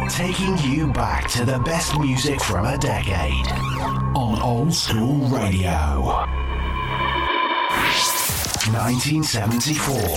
taking you back to the best music from a decade on Old School Radio. 1974.